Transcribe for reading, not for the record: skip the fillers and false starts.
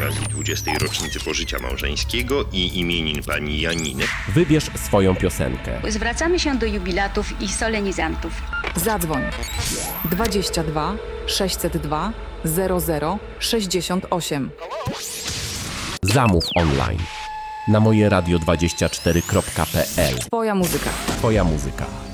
okazji 20. rocznicy pożycia małżeńskiego i imienin pani Janiny Wybierz swoją piosenkę. Zwracamy się do jubilatów i solenizantów. Zadzwoń 22 602 00 68. Zamów online na mojeradio24.pl. Twoja muzyka. Twoja muzyka.